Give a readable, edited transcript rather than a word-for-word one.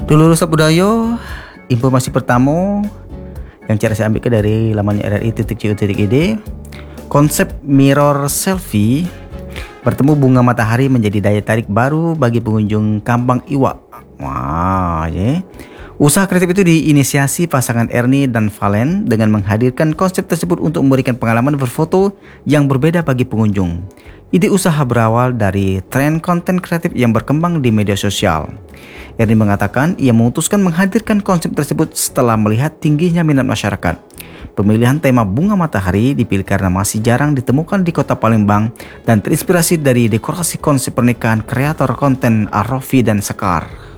Dulur Sabudayo, informasi pertama yang cara saya ambil ke dari laman rri.co.id. Konsep mirror selfie bertemu bunga matahari menjadi daya tarik baru bagi pengunjung Kampang Iwak. Wah, ya. Usaha kreatif itu diinisiasi pasangan Ernie dan Valen dengan menghadirkan konsep tersebut untuk memberikan pengalaman berfoto yang berbeda bagi pengunjung. Ide usaha berawal dari tren konten kreatif yang berkembang di media sosial. Ernie mengatakan ia memutuskan menghadirkan konsep tersebut setelah melihat tingginya minat masyarakat. Pemilihan tema bunga matahari dipilih karena masih jarang ditemukan di kota Palembang dan terinspirasi dari dekorasi konsep pernikahan kreator konten Arrofi dan Sekar.